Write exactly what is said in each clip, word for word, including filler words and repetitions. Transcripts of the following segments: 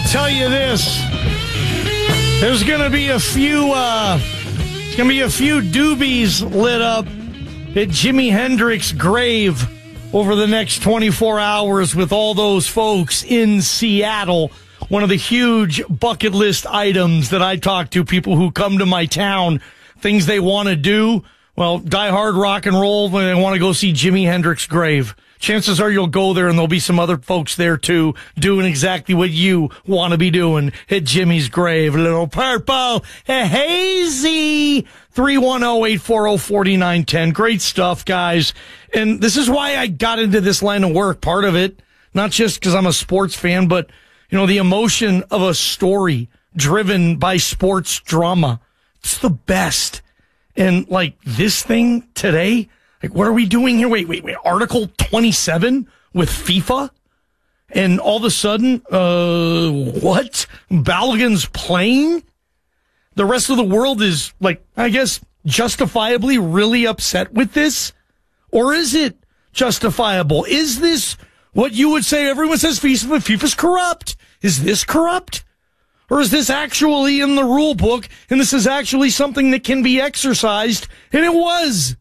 tell you this. There's going to be a few, uh, there's going to be a few doobies lit up at Jimi Hendrix's grave over the next twenty-four hours with all those folks in Seattle. One of the huge bucket list items that I talk to people who come to my town, things they want to do. Well, die hard rock and roll when they want to go see Jimi Hendrix's grave. Chances are you'll go there and there'll be some other folks there too doing exactly what you want to be doing at Jimmy's grave. A little purple, a hazy. three one zero, eight four zero, four nine one zero. Great stuff, guys. And this is why I got into this line of work. Part of it, not just because I'm a sports fan, but, you know, the emotion of a story driven by sports drama. It's the best. And like this thing today, like, what are we doing here? Wait, wait, wait. Article twenty-seven with FIFA? And all of a sudden, uh, what? Balogun's playing? The rest of the world is, like, I guess, justifiably really upset with this? Or is it justifiable? Is this what you would say? Everyone says FIFA, FIFA's corrupt. Is this corrupt? Or is this actually in the rule book, and this is actually something that can be exercised? And it was.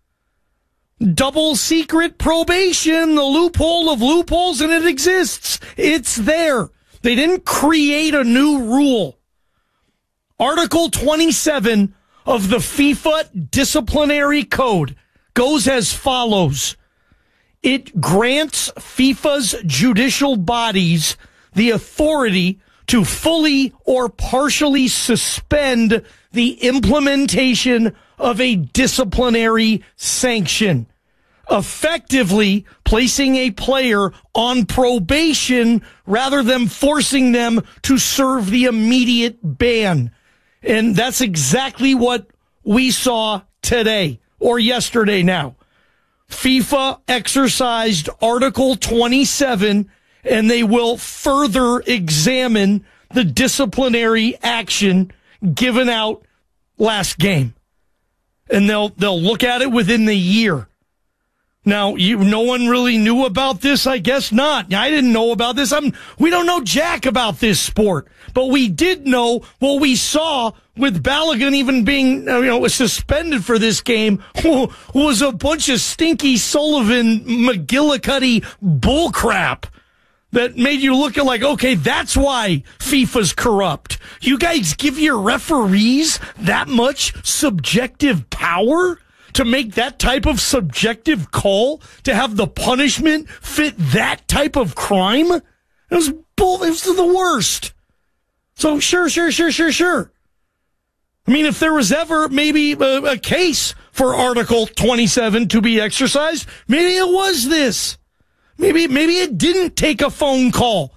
Double secret probation, the loophole of loopholes, and it exists. It's there. They didn't create a new rule. Article twenty-seven of the FIFA disciplinary code goes as follows. It grants FIFA's judicial bodies the authority to fully or partially suspend the implementation of a disciplinary sanction, effectively placing a player on probation rather than forcing them to serve the immediate ban. And that's exactly what we saw today, or yesterday now. FIFA exercised Article twenty-seven, and they will further examine the disciplinary action given out last game. And they'll they'll look at it within the year. Now, you, no one really knew about this? I guess not. I didn't know about this. I'm, we don't know jack about this sport. But we did know what we saw with Balogun even being, you know, suspended for this game was a bunch of stinky Sullivan McGillicuddy bullcrap that made you look at like, okay, that's why FIFA's corrupt. You guys give your referees that much subjective power to make that type of subjective call, to have the punishment fit that type of crime? It was bull. It was the worst. So sure, sure, sure, sure, sure. I mean, if there was ever maybe a, a case for Article twenty-seven to be exercised, maybe it was this. Maybe, maybe it didn't take a phone call